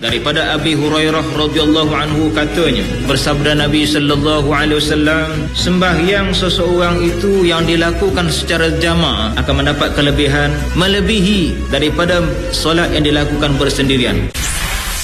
Daripada Abi Hurairah radhiyallahu anhu katanya, bersabda Nabi sallallahu alaihi wasallam, sembahyang seseorang itu yang dilakukan secara jamaah akan mendapat kelebihan melebihi daripada solat yang dilakukan bersendirian.